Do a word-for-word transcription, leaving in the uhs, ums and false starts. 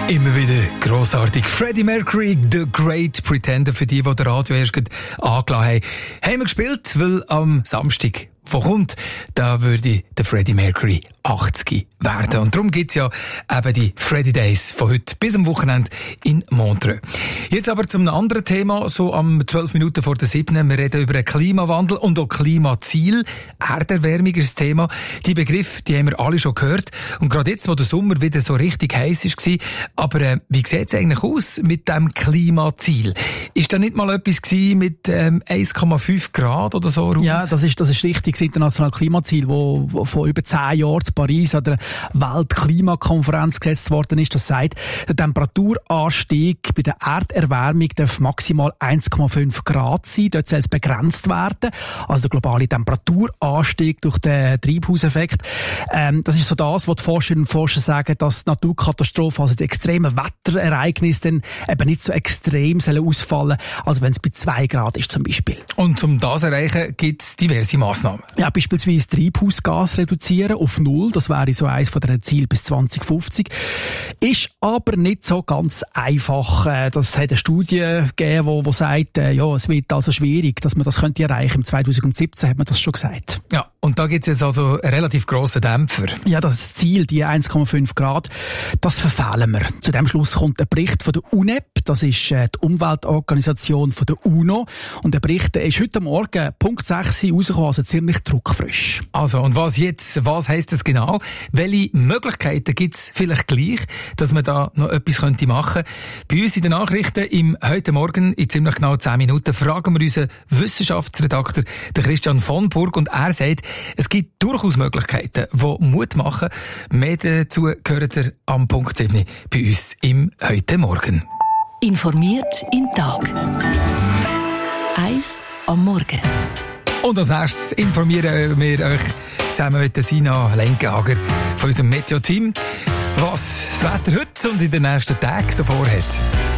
Immer wieder grossartig. Freddie Mercury, The Great Pretender, für die, die den Radio erst angelassen haben. Haben wir gespielt, weil am Samstag, wo kommt, da würde der Freddie Mercury achtzig werden. Und darum gibt's ja eben die Freddie Days von heute bis am Wochenende in Montreux. Jetzt aber zum anderen Thema, so am zwölf Minuten vor der siebten. Wir reden über den Klimawandel und auch Klimaziel. Erderwärmung ist das Thema. Die Begriffe, die haben wir alle schon gehört. Und gerade jetzt, wo der Sommer wieder so richtig heiß war. Aber äh, wie sieht es eigentlich aus mit dem Klimaziel? Ist da nicht mal etwas gewesen mit ähm, eins Komma fünf Grad oder so? Raum? Ja, das ist, das ist richtig. Das internationale Klimaziel, wo, wo vor über zehn Jahren in Paris an der Weltklimakonferenz gesetzt worden ist, das sagt, der Temperaturanstieg bei der Erderwärmung darf maximal eins Komma fünf Grad sein. Dort soll es begrenzt werden. Also der globale Temperaturanstieg durch den Treibhauseffekt. Ähm, das ist so das, was die Forscherinnen und Forscher sagen, dass die Naturkatastrophen, also die extremen Wetterereignisse dann eben nicht so extrem sollen ausfallen, als wenn es bei zwei Grad ist zum Beispiel. Und um das zu erreichen, gibt es diverse Massnahmen. Ja, beispielsweise Treibhausgas reduzieren auf null. Das wäre so eines von den Zielen bis zwanzig fünfzig. Ist aber nicht so ganz einfach. Das hat eine Studie gegeben, die sagt, ja, es wird also schwierig, dass man das könnte erreichen. Im zweitausendsiebzehn hat man das schon gesagt. Ja, und da gibt es jetzt also einen relativ grossen Dämpfer. Ja, das Ziel, die eins Komma fünf Grad, das verfehlen wir. Zu dem Schluss kommt ein Bericht von der U N E P. Das ist die Umweltorganisation von der UNO. Und der Bericht ist heute Morgen Punkt sechs rausgekommen, also ziemlich druckfrisch. Also, und was jetzt, was heisst das genau? Welche Möglichkeiten gibt es vielleicht gleich, dass man da noch etwas könnte machen? Bei uns in den Nachrichten im heute Morgen in ziemlich genau zehn Minuten fragen wir unseren Wissenschaftsredakteur, den Christian von Burg, und er sagt, es gibt durchaus Möglichkeiten, die Mut machen. Mehr dazu gehört er am Punkt sieben bei uns im heute Morgen. Informiert in Tag. Eins am Morgen. Und als nächstes informieren wir euch zusammen mit der Sina Lenkager von unserem Meteo-Team, was das Wetter heute und in den nächsten Tagen so vorhat.